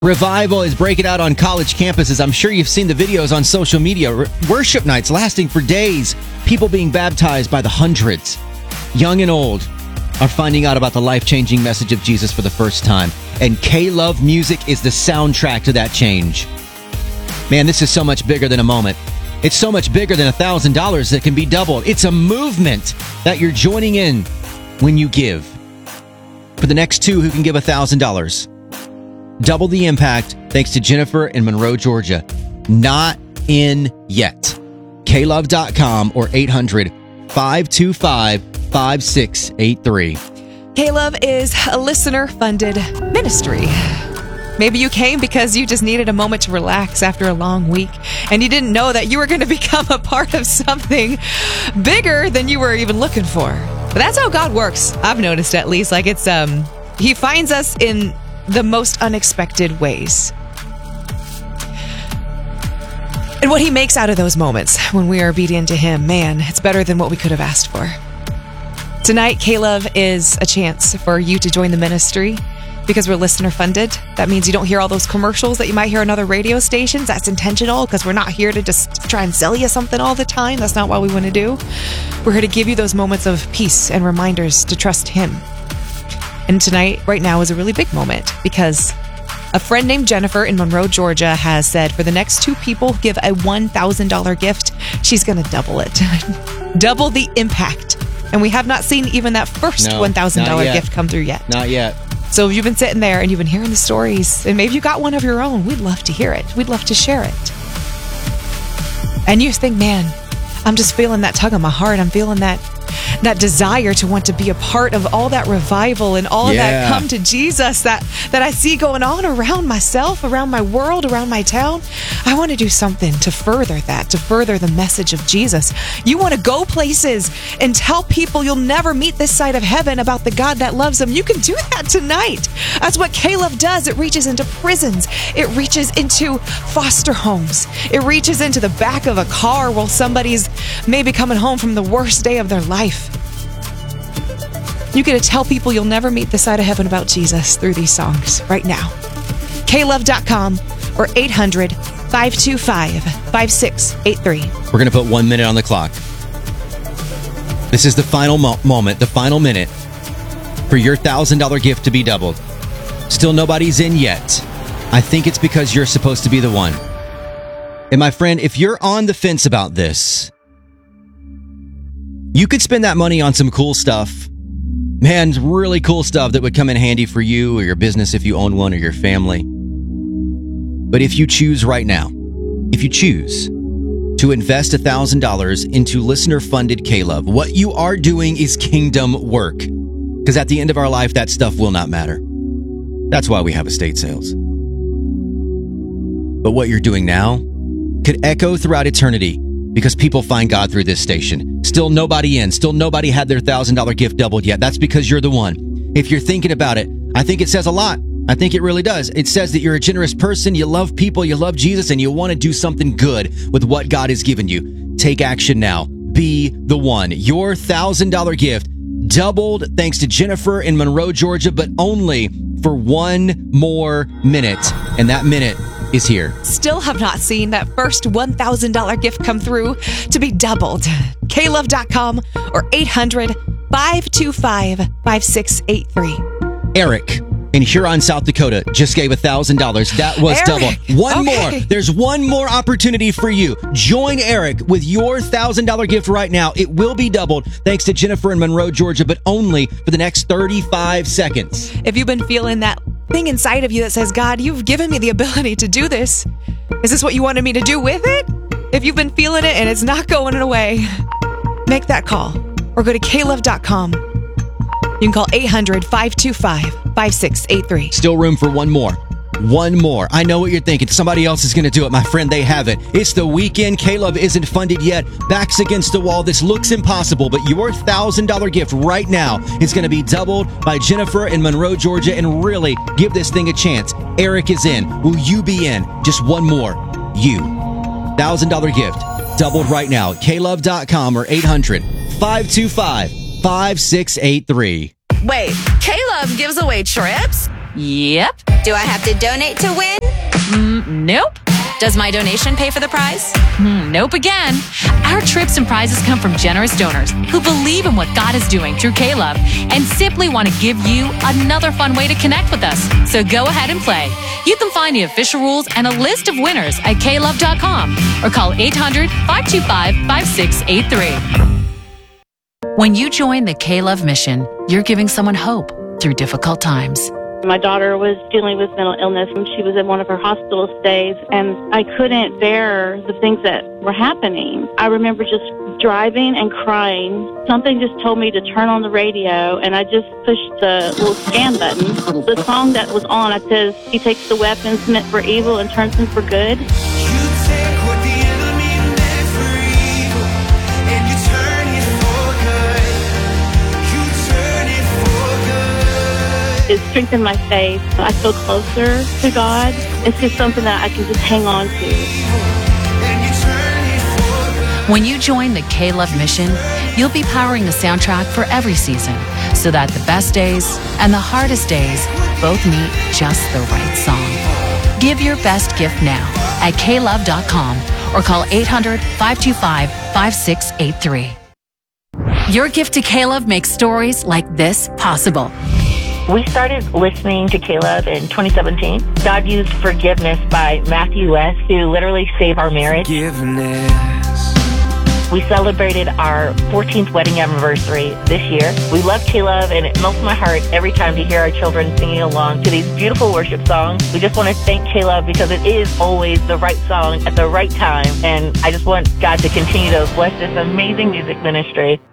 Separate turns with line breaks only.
Revival is breaking out on college campuses. I'm sure you've seen the videos on social media. Worship nights lasting for days. People being baptized by the hundreds. Young and old are finding out about the life-changing message of Jesus for the first time. And K-Love music is the soundtrack to that change. Man, this is so much bigger than a moment. It's so much bigger than $1,000 that can be doubled. It's a movement that you're joining in when you give. For the next two who can give $1,000. Double the impact thanks to Jennifer in Monroe, Georgia. Not in yet. klove.com or 800-525-5683.
K-Love is a listener-funded ministry. Maybe you came because you just needed a moment to relax after a long week, and you didn't know that you were going to become a part of something bigger than you were even looking for. But that's how God works. I've noticed, at least. Like, it's He finds us in the most unexpected ways. And what He makes out of those moments when we are obedient to Him, man, it's better than what we could have asked for. Tonight, K-Love is a chance for you to join the ministry because we're listener funded. That means you don't hear all those commercials that you might hear on other radio stations. That's intentional because we're not here to just try and sell you something all the time. That's not what we want to do. We're here to give you those moments of peace and reminders to trust Him. And tonight, right now, is a really big moment because a friend named Jennifer in Monroe, Georgia has said for the next two people who give a $1,000 gift, she's going to double it. Double the impact. And we have not seen even that first $1,000 gift come through yet.
Not yet.
So if you've been sitting there and you've been hearing the stories, and maybe you got one of your own, we'd love to hear it. We'd love to share it. And you think, man, I'm just feeling that tug on my heart. I'm feeling that desire to want to be a part of all that revival and all of that come to Jesus that I see going on around myself, around my world, around my town. I want to do something to further that, to further the message of Jesus. You want to go places and tell people you'll never meet this side of heaven about the God that loves them. You can do that tonight. That's what K-Love does. It reaches into prisons. It reaches into foster homes. It reaches into the back of a car while somebody's maybe coming home from the worst day of their life. You get to tell people you'll never meet the side of heaven about Jesus through these songs right now. klove.com or 800-525-5683.
We're going to put 1 minute on the clock. This is the final moment, the final minute for your $1,000 gift to be doubled. Still nobody's in yet. I think it's because you're supposed to be the one. And my friend, if you're on the fence about this, you could spend that money on some cool stuff. Man, really cool stuff that would come in handy for you or your business if you own one or your family. But if you choose right now, if you choose to invest $1,000 into listener-funded K-Love, what you are doing is kingdom work. Because at the end of our life, that stuff will not matter. That's why we have estate sales. But what you're doing now could echo throughout eternity because people find God through this station. Still nobody in. Still nobody had their $1,000 gift doubled yet. That's because you're the one. If you're thinking about it, I think it says a lot. I think it really does. It says that you're a generous person, you love people, you love Jesus, and you want to do something good with what God has given you. Take action now. Be the one. Your $1,000 gift doubled thanks to Jennifer in Monroe, Georgia, but only for 1 more minute. And that minute is here.
Still have not seen that first $1,000 gift come through to be doubled. klove.com or 800-525-5683.
Eric in Huron, South Dakota just gave $1,000. That was double. One more. There's one more opportunity for you. Join Eric with your $1,000 gift right now. It will be doubled thanks to Jennifer in Monroe, Georgia, but only for the next 35 seconds.
If you've been feeling that thing inside of you that says, God, you've given me the ability to do this. Is this what you wanted me to do with it? If you've been feeling it and it's not going away, make that call or go to klove.com. You can call 800-525-5683.
Still room for one more. One more. I know what you're thinking. Somebody else is going to do it. My friend, they have it. It's the weekend. K-Love isn't funded yet. Backs against the wall. This looks impossible, but your $1,000 gift right now is going to be doubled by Jennifer in Monroe, Georgia, and really give this thing a chance. Eric is in. Will you be in? Just one more. You. $1,000 gift. Doubled right now. klove.com or 800-525-5683.
Wait, K-Love gives away trips? Yep.
Do I have to donate to win?
Nope.
Does my donation pay for the prize?
Nope again. Our trips and prizes come from generous donors who believe in what God is doing through K-Love and simply want to give you another fun way to connect with us. So go ahead and play. You can find the official rules and a list of winners at klove.com or call 800-525-5683. When you join the K-Love mission, you're giving someone hope through difficult times.
My daughter was dealing with mental illness, and she was in one of her hospital stays, and I couldn't bear the things that were happening. I remember just driving and crying. Something just told me to turn on the radio, and I just pushed the little scan button. The song that was on, it says, "He takes the weapons meant for evil and turns them for good." It strengthened my faith. I feel closer to God. It's just something that I can just hang on to.
When you join the K-Love mission, you'll be powering the soundtrack for every season so that the best days and the hardest days both meet just the right song. Give your best gift now at klove.com or call 800-525-5683. Your gift to K-Love makes stories like this possible.
We started listening to K-Love in 2017. God used Forgiveness by Matthew West to literally save our marriage.
Forgiveness.
We celebrated our 14th wedding anniversary this year. We love K-Love, and it melts my heart every time to hear our children singing along to these beautiful worship songs. We just want to thank K-Love because it is always the right song at the right time, and I just want God to continue to bless this amazing music ministry.